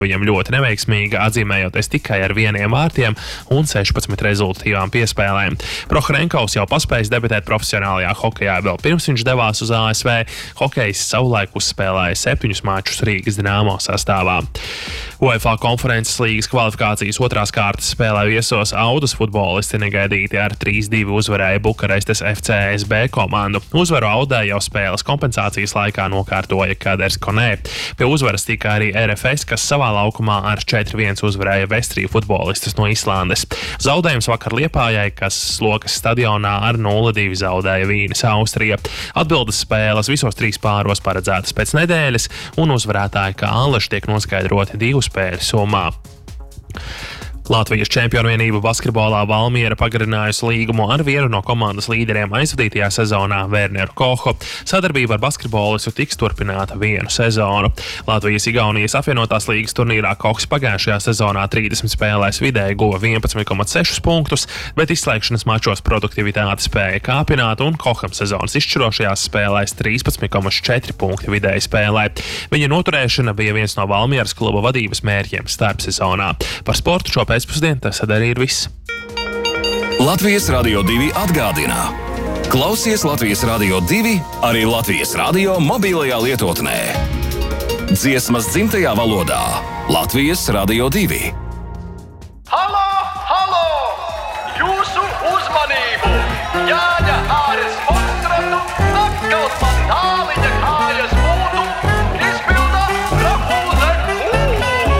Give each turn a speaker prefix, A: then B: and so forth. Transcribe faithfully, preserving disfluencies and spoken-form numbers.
A: Viņam ļoti neveiksmīgi, atzīmējoties tikai ar vieniem vārtiem un sešpadsmit rezultatīvām piespēlēm. Prohorenkovs jau paspējis debitēt profesionālajā hokejā, vēl pirms viņš devās uz A S V. Hokejs savulaik uzspēlēja septiņus mačus Rīgas Dinamo sastāvā. UEFA konferences līgas kvalifikācijas otrās kārtas spēlē viesos Audus futbolisti negaidīti ar trīs divi uzvarēja Bukarestes F C S B komandu. Uzvaru Audē jau spēles kompensācijas laikā nokārtoja Kaders Konē. Pie uzvaras tika arī R F S, kas savā laukumā ar četri viens uzvarēja Vestrī futbolistus no Islandes. Zaudējums vakar Liepājai, kas Slokas stadionā ar nulle divi zaudēja Vīnes Austrija. Atbildes spēles visos trīs pāros paredzētas pēc nedēļas, un uzvarētāji kā Aleši tiek noskaidroti divu spēļu summā. Latvijas čempionu vienība basketbolā Valmiera pagarinājusi līgumu ar vienu no komandas līderiem aizvadītajā sezonā Werneru Kohu. Sadarbība ar basketbolistu tiks turpināta vienu sezonu. Latvijas-Igaunijas apvienotās līgas turnīrā Kohs pagājušajā sezonā trīsdesmit spēlēs vidēji guva vienpadsmit komats sešus punktus, bet izslēgšanas mačos produktivitāte spēja kāpināt, un Koham sezonas izšķirošajās spēlēs trīspadsmit komats četri punkti vidēji spēlē. Viņa noturēšana bija viens no Valmieras kluba vadības mērķiem starpsezonā. Par sportu šo pēcpusdienu tas arī ir viss.
B: Latvijas Radio divi atgādina. Klausies Latvijas Radio divi arī Latvijas radio mobilajā lietotnē. Dziesmas dzimtajā valodā. Latvijas Radio divi.
C: Halo, halo! Jūsu uzmanību! Jā!